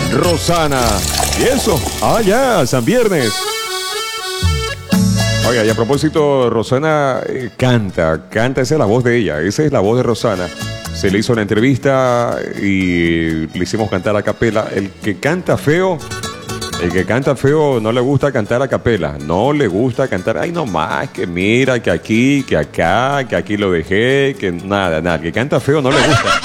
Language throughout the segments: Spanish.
Rosana. ¿Y eso? Ah, ya, San Viernes. Oiga, y a propósito, Rosana canta, esa es la voz de ella, esa es la voz de Rosana. Se le hizo la entrevista y le hicimos cantar a capela. El que canta feo no le gusta cantar a capela, no le gusta cantar, ay no más, que mira, que aquí, que acá, que aquí lo dejé, que nada, el que canta feo no le gusta.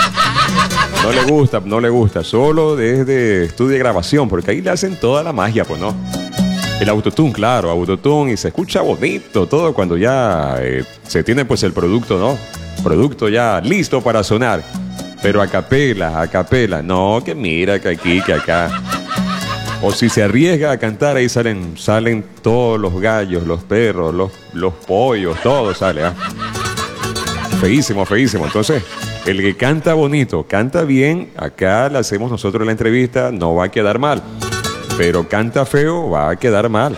No le gusta, solo desde estudio de grabación, porque ahí le hacen toda la magia, pues, ¿no? El autotune, claro, autotune, y se escucha bonito todo cuando ya se tiene pues el producto, ¿no? Producto ya listo para sonar. Pero a capela, no, que mira, que aquí, que acá. O si se arriesga a cantar, ahí salen todos los gallos, los perros, los pollos, todo sale, ¿ah? Feísimo. Entonces, el que canta bonito, canta bien, acá le hacemos nosotros la entrevista, no va a quedar mal. Pero canta feo, va a quedar mal.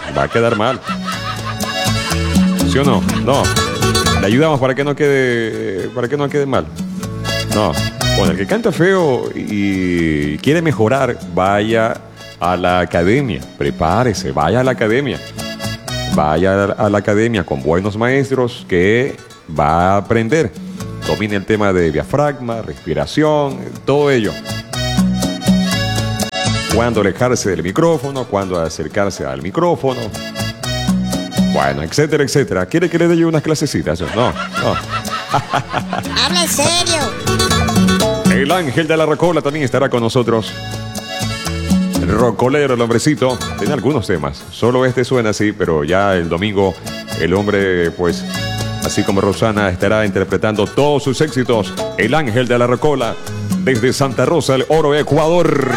¿Sí o no? No. Le ayudamos para que no quede mal. No. Bueno, el que canta feo y quiere mejorar, vaya a la academia. Prepárese, vaya a la academia. Vaya a la academia con buenos maestros que va a aprender. Domine el tema de diafragma, respiración, todo ello. Cuándo alejarse del micrófono, cuándo acercarse al micrófono. Bueno, etcétera. ¿Quiere que le dé yo unas clasecitas? No. Habla en serio. El ángel de la rocola también estará con nosotros. El rocolero, el hombrecito. Tiene algunos temas. Solo este suena así, pero ya el domingo el hombre, pues, así como Rosana, estará interpretando todos sus éxitos. El ángel de la rocola desde Santa Rosa, el Oro, Ecuador.